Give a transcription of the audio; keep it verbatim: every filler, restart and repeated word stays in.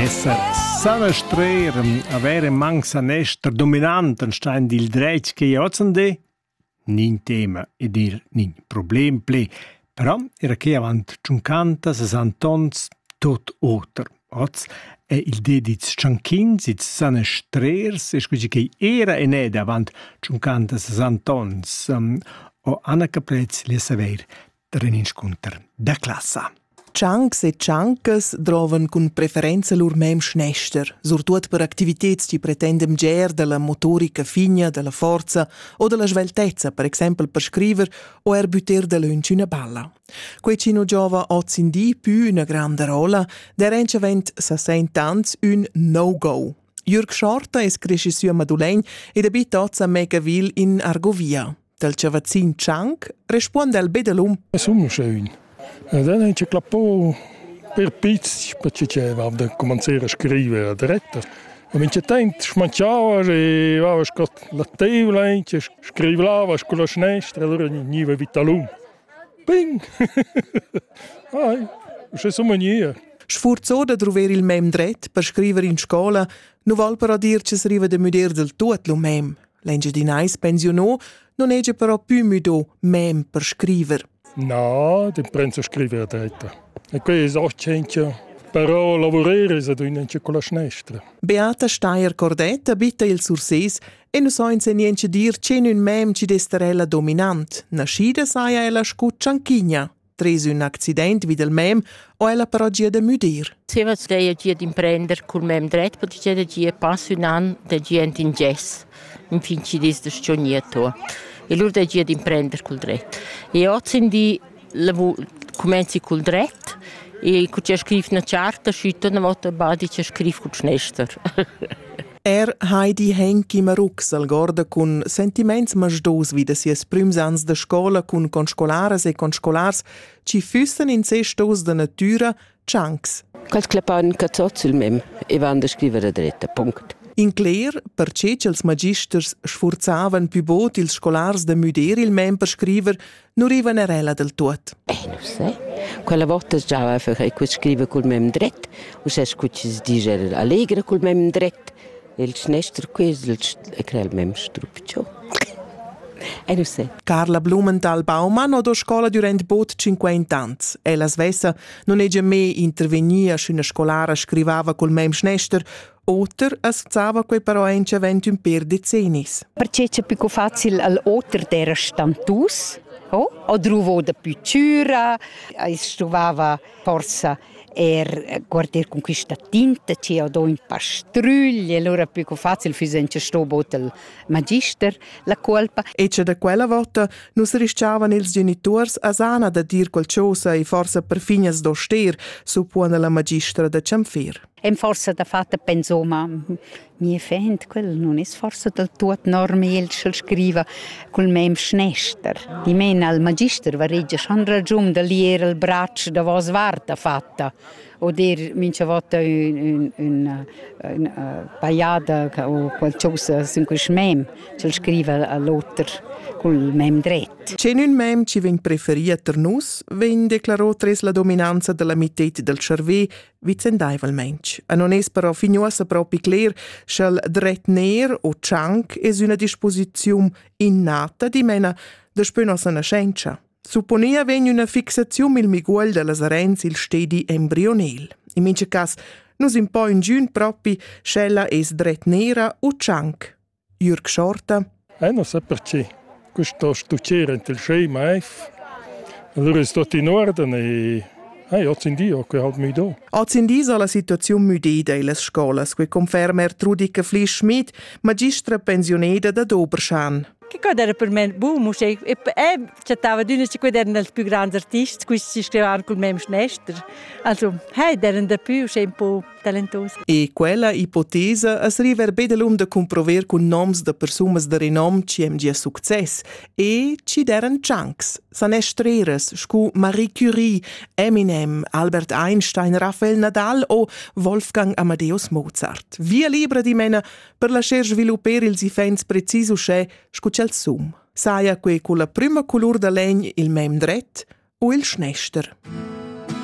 Esser sanastrer, avere manc sanester dominant en stein dil dretg che jotzende, nin tema e dir nin problem ple, però era che avant cinquanta sessant'ons tot oter. Oz è il dediz cianchins, il sanastrers, e scusi che era e ned avant cinquanta sessant'ons, um, o Anna Caprez li saver terenin scunter da classa. Ciancs e ciancas drovan cun preferenza lur mem schnester, surtut per activitets ci pretendem ger della motorica figna, della forza o della sveltezza, per esempio per scriver o er buter della una balla. Quei ci no giova ozzindi più una grande rola, der encha vent sessent'ans un no-go. Jürg Schorta es crescissiu a Madulegn ed abit oz a Megavil in Argovia. Del chavazin cianc risponde al bedelum. Sono schön. E dann habe ich klappo per pizzi, perché c'era da cominciare a scrivere a diretta. E mi c'è tanto smanciava e aveva la tavola, e scriveva con la snestra, allora non aveva vitalum. Ping! Ai, non so maniera. Sfurzò da trovare il mem dret per scrivere in scuola, non vuol però dir che si arriva da muder del tutto lo mem. L'enge di nais pensionò, non è però più mudo mem per scrivere. No, den prendo a scrivere a diretta. E qui è occhio, però lavorare se tu non c'è con la snestra. Beata Steier-Cordet abita il Surses e non so insegnente dir c'è un mem ci desterella dominant. Nascida saia ella scut cianchigna. Tres un accident vid il mem o ella però gia da mudir. Se va lei gia di imprender col mem dret, perché c'è da gia passo un anno da gente in jazz. Infine ci dis da sciognieto. E loro da gia di imprender col dret. E oggi di cominci col dret e c'è scrive una charta, schütte una volta badi c'è scrive col schnester. Er Heidi Henki Marux al gorda con sentiments masdos wie das jes prümsans de scola con conscolares e conscolars ci füssen in se stos de natura ciancs. Quals clapan cazzozzel mem e van de scrivere dretta, punct. In Clair, perché els magisters sforzavan più bot ils scolars de muder il mem per scriver, non rivan erella del tot. Eh, non sai. Quella volta già einfach e quel scrive col mem dret, o se scucis diger allegre col mem dret, e il schnester quel e crea il mem strupcio. Eh, non sai. Carla Blumenthal-Baumann ha do scola durant bot cinquanta ans. Ella svessa non è già me intervenia su una scolara scrivava col mem schnester, oter asfzava quei però ence vent un per decennis. Perché c'è più facile all'oter dera stantus, oh? O druvo da pittura, si trovava forza er guardare con questa tinta che ho do in pastruglie, allora più facile fisiance sto botel magister la colpa. E c'è da quella volta non si rischiavano ils genitors a sana da dir qualcosa e forse per fines do ster, suppone la magistra da Ciamfer. E forse da fatta penso, ma mi fent, quel non è forse del tutto normale se scriva col mem schnester. Di me al magister va regge schon ragione da liere il braccio da vos varta fatta. O dir mince volta un, un, un, un paiada o qualcosa sin quel mem se scriva all'otter col mem dret. C'è un mem ci veng preferia ter nus, veng declarò tres la dominanza della mitet del cervé vicendaival mensch. A non es però fignosa propi cler schel dret ner o cianc es una disposizione innata di mena despö nosa nascenza. Supponia vegn una fixazione il miguel della Sarenz il stedi embrionel. In mince cas, nus un po' in giun propi scella es dret nera o cianc. Jürg Schorta. Eh, non so perché. Questo studiare in il schema F. Allora è tutto in ordine e eh, oggi in dia che halt mi do. Oggi in dia la situazione müde delle scuole, che conferma Ertrudike Flisch-Schmidt, magistra pensionata da Doberschan. Che cosa era per me boom, e e c'era d'una che erano i più grandi artisti, che si scrivevano col mem schnester. Also, hey, erano da più, un po' talentosi. E quella ipotesa es river bedelum de comprover con noms de persumas de renom ci em gia success e ci deren ciancs. Sanestreres, scu Marie Curie, Eminem, Albert Einstein, Rafael Nadal o Wolfgang Amadeus Mozart. Via libra di mena per lasciar svilupper ils ifens preciso sche scu c'el sum. Saia que con la prima color da legn il mem dret o il schnester.